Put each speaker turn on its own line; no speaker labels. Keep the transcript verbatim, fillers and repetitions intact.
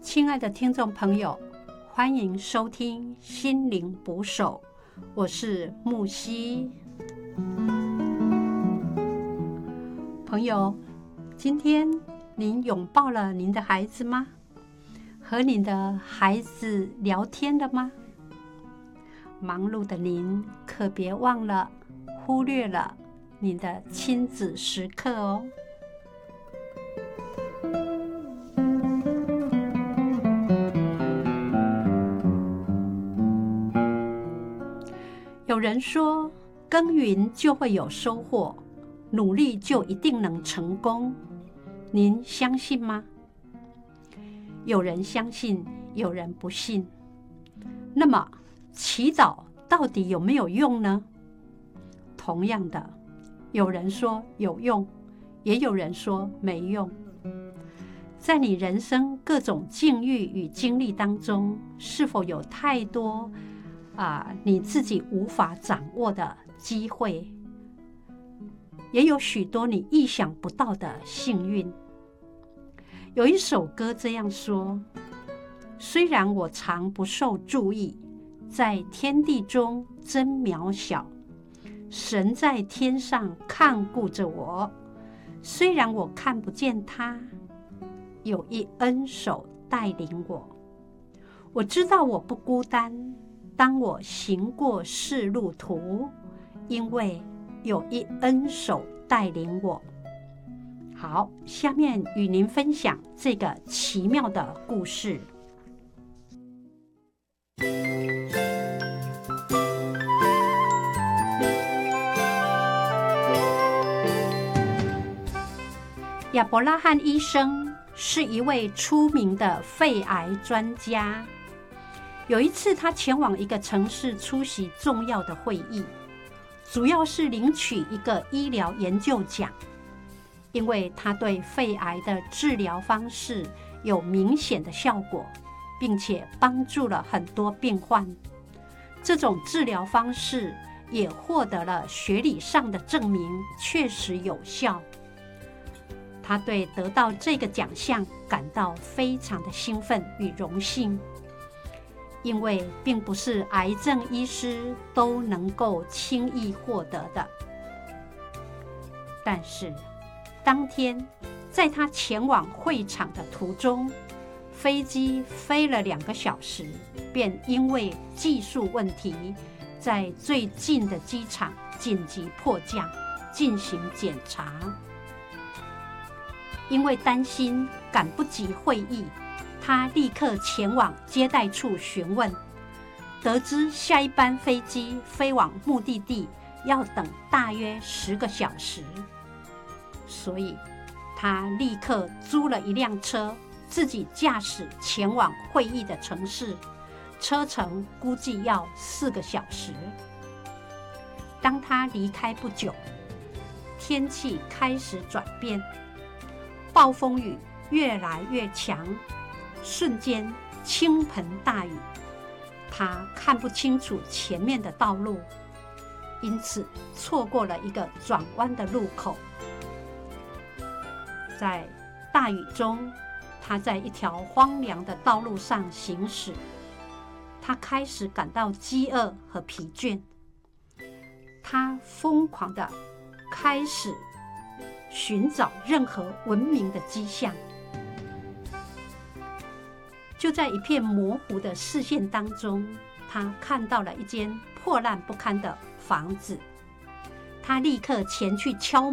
亲爱的听众朋友，欢迎收听心灵捕手，我是木西。朋友，今天您拥抱了您的孩子吗？和您的孩子聊天了吗？忙碌的您可别忘了忽略了您的亲子时刻哦。有人说，耕耘就会有收获，努力就一定能成功。您相信吗？有人相信，有人不信。那么，祈祷到底有没有用呢？同样的，有人说有用，也有人说没用。在你人生各种境遇与经历当中，是否有太多啊，你自己无法掌握的机会，也有许多你意想不到的幸运。有一首歌这样说：虽然我常不受注意，在天地中真渺小，神在天上看顾着我。虽然我看不见他，有一恩手带领我。我知道我不孤单，当我行过世路途，因为有一恩手带领我。好，下面与您分享这个奇妙的故事。亚伯拉罕医生是一位出名的肺癌专家。有一次，他前往一个城市出席重要的会议，主要是领取一个医疗研究奖，因为他对肺癌的治疗方式有明显的效果，并且帮助了很多病患。这种治疗方式也获得了学理上的证明，确实有效。他对得到这个奖项感到非常的兴奋与荣幸，因为并不是癌症医师都能够轻易获得的。但是当天在他前往会场的途中，飞机飞了两个小时，便因为技术问题，在最近的机场紧急迫降进行检查。因为担心赶不及会议，他立刻前往接待处询问，得知下一班飞机飞往目的地要等大约十个小时，所以他立刻租了一辆车，自己驾驶前往会议的城市，车程估计要四个小时。当他离开不久，天气开始转变，暴风雨越来越强，瞬间倾盆大雨，他看不清楚前面的道路，因此错过了一个转弯的路口。在大雨中，他在一条荒凉的道路上行驶，他开始感到饥饿和疲倦，他疯狂地开始寻找任何文明的迹象。就在一片模糊的视线当中，他看到了一间破烂不堪的房子，他立刻前去敲